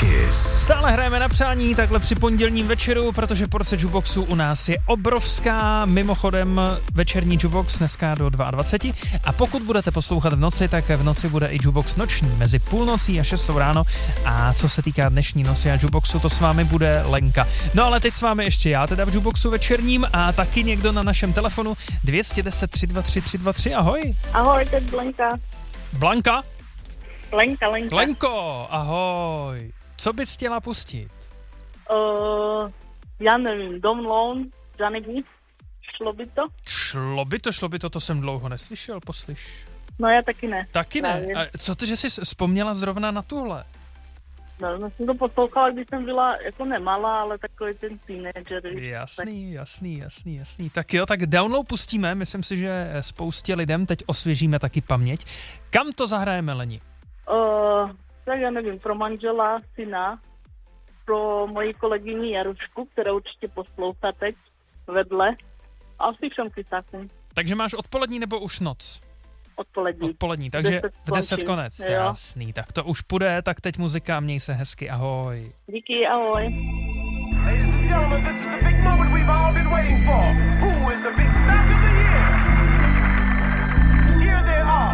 Kiss. Stále hrajeme na přání takhle při pondělním večeru, protože porce jukeboxu u nás je obrovská. Mimochodem večerní jukebox dneska do 22. A pokud budete poslouchat v noci, tak v noci bude i jukebox noční mezi půlnocí a 6 ráno. A co se týká dnešní noci a jukeboxu, to s vámi bude Lenka. No ale teď s vámi ještě já teda v jukeboxu večerním a taky někdo na našem telefonu 210 323 323. Ahoj. Ahoj, teď Blanka. Blanka? Lenka. Lenko, ahoj. Co bys chtěla pustit? Já nevím, Dom Lone, Johnny B. Šlo by to? Šlo by to, to jsem dlouho neslyšel, poslyš. No já taky ne. Taky ne? A co to, že jsi vzpomněla zrovna na tuhle? No, jsem to poslouchala, když jsem byla jako nemalá, ale takový ten teenager. Jasný. Tak jo, tak download pustíme, myslím si, že spoustě lidem teď osvěžíme taky paměť. Kam to zahrajeme, Leni? Tak já nevím, pro manžela, syna, pro moji kolegyni Jarušku, která určitě poslouchá teď vedle, a asi všem kysákům. Takže máš odpolední nebo už noc? Odpolední, takže v 10 konec. Jo. Jasný, tak to už půjde, tak teď muzika, měj se hezky, ahoj. Díky, ahoj.